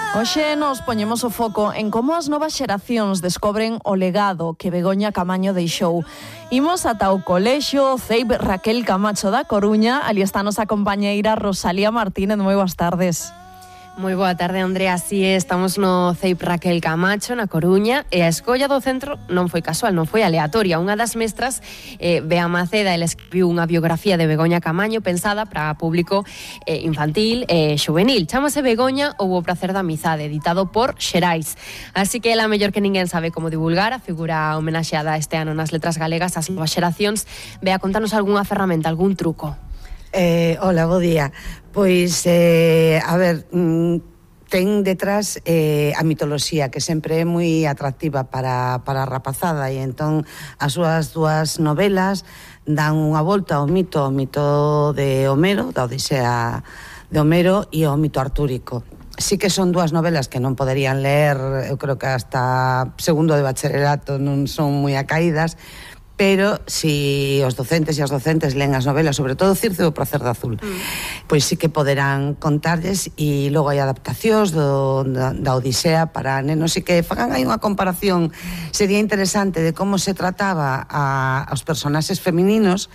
Hoxe nos poñemos o foco en como as novas xeracións descobren o legado que Begoña Camaño deixou. Imos ata o colexio CEIP Raquel Camacho da Coruña. Ali está a nosa compañeira Rosalía Martínez. Moi boas tardes. Moi boa tarde, Andrea. Así é, estamos no CEIP Raquel Camacho, na Coruña, e a escolla do centro non foi casual, non foi aleatoria. Unha das mestras, Bea Maceda, ela escribiu unha biografía de Begoña Camaño pensada para público infantil e xuvenil. Chámase Begoña ou o prazer da amizade, editado por Xerais. Así que ela mellor que ninguén sabe como divulgar a figura homenaxeada este ano nas letras galegas ás novas xeracións. Bea, contanos algunha ferramenta, algún truco. Hola, bo día. Pois, a ver, ten detrás a mitoloxía, que sempre é moi atractiva para a rapazada, e entón as súas dúas novelas dan unha volta ao mito de Homero, da Odisea de Homero, e ao mito artúrico. Sí que son dúas novelas que non poderían ler, eu creo que hasta segundo de bacharelato non son moi acaídas, pero si os docentes e as docentes leen as novelas, sobre todo Circe o prazer de azul, pois sí que poderán contarles, e logo hai adaptacións da Odisea para nenos, e que fagan aí unha comparación. Sería interesante de como se trataba aos personaxes femininos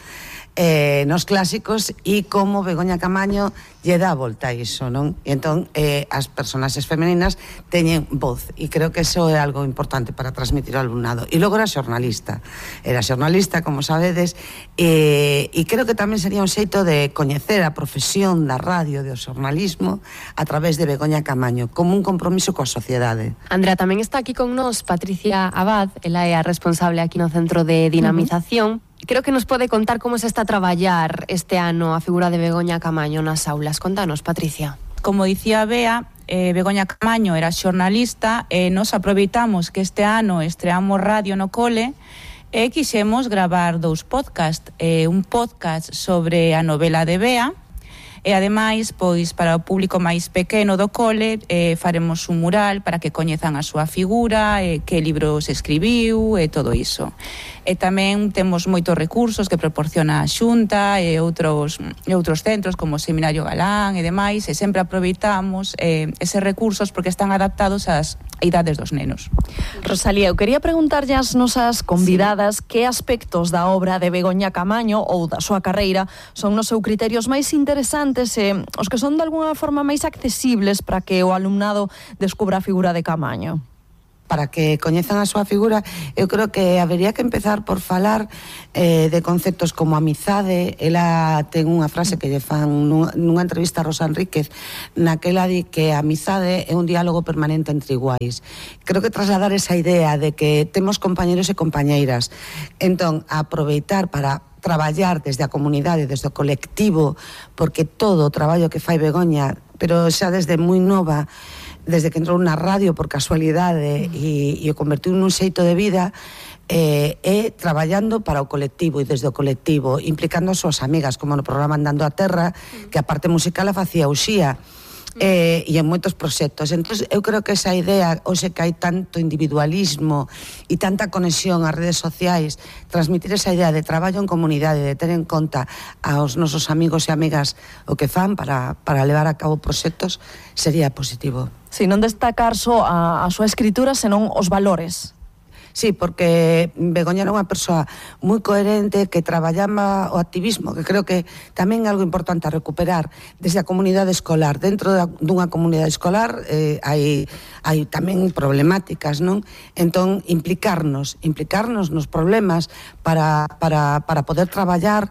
nos clásicos, e como Begoña Camaño lle dá a volta a iso, non? E entón as personaxes femininas teñen voz, e creo que eso é algo importante para transmitir ao alumnado. E logo era xornalista, como sabedes, e creo que tamén sería un xeito de coñecer a profesión da radio, do xornalismo, a través de Begoña Camaño, como un compromiso coa sociedade. Andrea, tamén está aquí con nós Patricia Abad, ela é a responsable aquí no Centro de Dinamización. Creo que nos pode contar como se está a traballar este ano a figura de Begoña Camaño nas aulas. Contanos, Patricia. Como dicía Bea, Begoña Camaño era xornalista, e nos aproveitamos que este ano estreamos radio no cole e quixemos gravar dous podcasts, un podcast sobre a novela de Bea, e ademais, pois, para o público máis pequeno do cole, faremos un mural para que coñezan a súa figura, que libros escribiu e todo iso. E tamén temos moitos recursos que proporciona a Xunta e outros centros como o Seminario Galán e demais, e sempre aproveitamos eses recursos porque están adaptados ás idades dos nenos. Rosalía, eu quería preguntarlle ás nosas convidadas que aspectos da obra de Begoña Camaño ou da súa carreira son nos seus criterios máis interesantes e os que son de alguna forma máis accesibles para que o alumnado descubra a figura de Camaño. Para que coñezan a súa figura, eu creo que habería que empezar por falar de conceptos como amizade. Ela ten unha frase que lle fan nunha entrevista a Rosa Enríquez, naquela di que a amizade é un diálogo permanente entre iguais. Creo que trasladar esa idea de que temos compañeros e compañeiras, entón aproveitar para traballar desde a comunidade, desde o colectivo, porque todo o traballo que fai Begoña, pero xa desde moi nova, desde que entrou na radio por casualidade e o convertiu nun xeito de vida, traballando para o colectivo e desde o colectivo, implicando as súas amigas, como no programa Andando a Terra, que a parte musical a facía Uxía, e en moitos proxectos. Entón, eu creo que esa idea, hoxe que hai tanto individualismo e tanta conexión ás redes sociais, transmitir esa idea de traballo en comunidade, de ter en conta aos nosos amigos e amigas o que fan para levar a cabo proxectos, sería positivo. Si non destacar só a súa escritura, senón os valores. Sí, porque Begoña era unha persoa moi coherente, que traballaba o activismo, que creo que tamén é algo importante a recuperar desde a comunidade escolar. Dentro dunha comunidade escolar hai tamén problemáticas, non? Entón, implicarnos nos problemas para poder traballar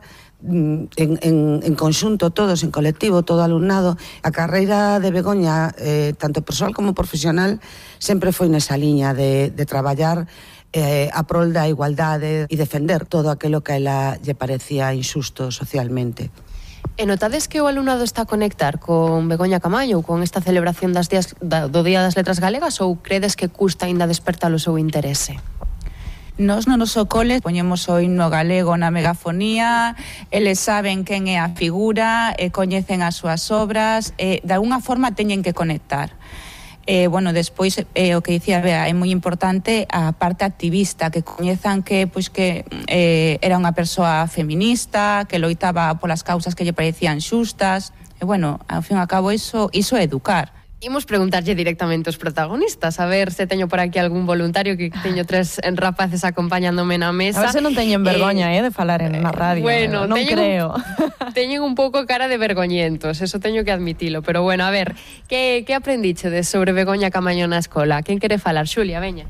en conxunto, todos, en colectivo, todo alumnado. A carreira de Begoña, tanto persoal como profesional, sempre foi nesa liña de traballar a prol da igualdade e defender todo aquilo que a ela lle parecía injusto socialmente. E notades que o alumnado está a conectar con Begoña Camaño ou con esta celebración do Día das Letras Galegas, ou credes que custa aínda despertar o seu interese? Nos no noso cole poñemos o himno galego na megafonía, eles saben quen é a figura, coñecen as súas obras, de alguna forma teñen que conectar. Despois, o que dicía Bea, é moi importante a parte activista, que coñezan que era unha persoa feminista, que loitaba polas causas que lle parecían xustas, ao fin e ao cabo iso é educar. Imos preguntarlle directamente aos protagonistas, a ver se teño por aquí algún voluntario, que teño 3 rapaces acompañándome na mesa. A ver se non teñen vergoña de falar en na radio. Bueno, non creo. Teñen un pouco cara de vergoñentos, eso teño que admitilo. Pero bueno, a ver, que aprendichedes sobre Begoña Camaño na escola? Quen quere falar? Xulia, veña.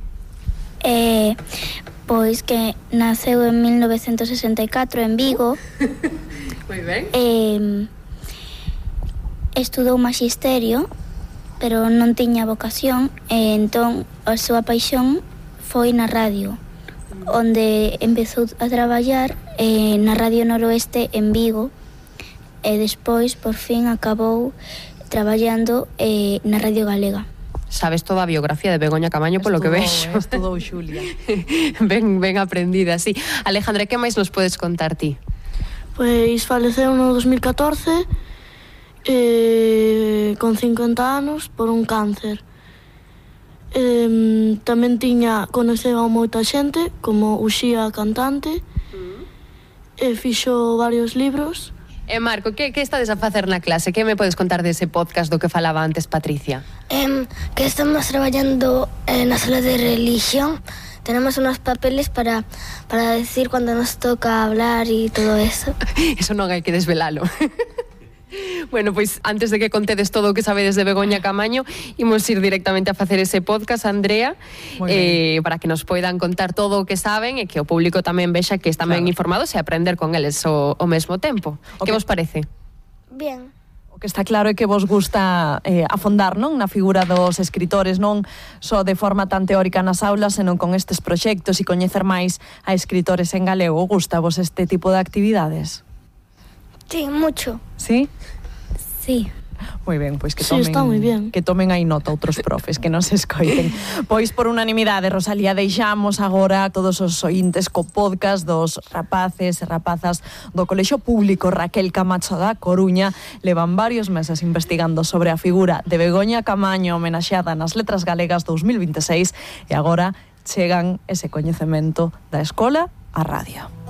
Pois que naceu en 1964 en Vigo. Moi ben. Estudou magisterio, pero non tiña vocación, e entón a súa paixón foi na radio, onde empezou a traballar na Radio Noroeste en Vigo, e despois, por fin, acabou traballando na Radio Galega. Sabes toda a biografía de Begoña Camaño polo que vexo. Estudou Xulia. ben aprendida, sí. Alejandra, que máis nos podes contar ti? Pois faleceu no 2014 con 50 anos por un cáncer. Tamén conoceu a moita xente, como Uxía, cantante, e fixo varios libros. Marco, que estades a facer na clase? Que me podes contar dese podcast do que falaba antes Patricia? Que estamos traballando na sala de religión. Tenemos unos papeles para decir cuando nos toca hablar y todo eso. Eso non hai que desvelalo. Bueno, pois antes de que contedes todo o que sabedes de Begoña Camaño, imos ir directamente a facer ese podcast, Andrea, para que nos poidan contar todo o que saben e que o público tamén vexa que están ben informados e aprender con eles ao mesmo tempo. Que vos parece? Bien. O que está claro é que vos gusta afondar, non, na figura dos escritores, non só de forma tan teórica nas aulas, senón con estes proxectos e coñecer máis a escritores en galego. Gusta vos este tipo de actividades? Sí, mucho. Sí? Sí. Moi ben, pois que Sí, tomen, está moi bien. que tomen aí nota outros profes, que non se escoiten. Pois por unanimidade, Rosalía, deixamos agora todos os ointes co podcast dos rapaces e rapazas do Colexio Público Raquel Camacho da Coruña. Levan varios meses investigando sobre a figura de Begoña Camaño homenaxeada nas Letras Galegas 2026 e agora chegan ese coñecemento da escola á radio.